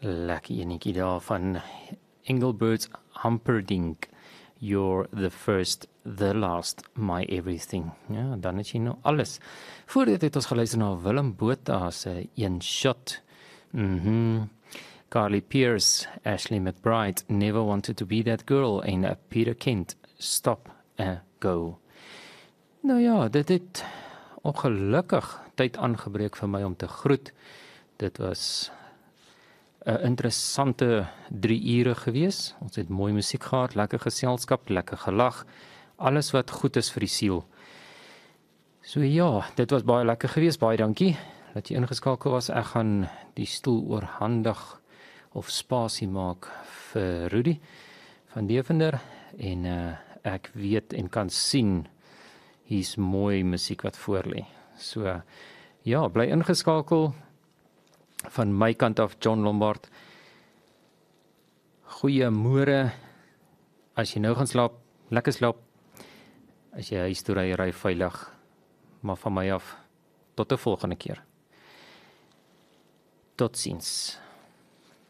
Lekker enetjie daar van Engelbert's Humperdinck. You're the first, the last, my everything. Ja, dan het jy nou alles. Voordat het ons geluister na Willem Botha se Een Shot. Carly Pearce, Ashley McBride, Never Wanted to Be That Girl en Peter Kent, Stop and Go. Nou ja, dit het ongelukkig tyd aangebreek vir my om te groet. Dit was 'n interessante 3 ure gewees. Ons het mooi musiek gehad, lekker geselskap, lekker gelag. Alles wat goed is vir die siel. So ja, dit was baie lekker gewees. Baie dankie dat jy ingeskakel was. Ek gaan die stoel oorhandig of spasie maak vir Rudy van Devender en ek weet en kan sien hier's mooi musiek wat voor lê. So ja, bly ingeskakel. Van my kant af, John Lombard. Goeiemôre. As jy nou gaan slaap, lekker slaap. As jy huis toe ry veilig. Maar van my af, tot 'n volgende keer. Totsiens.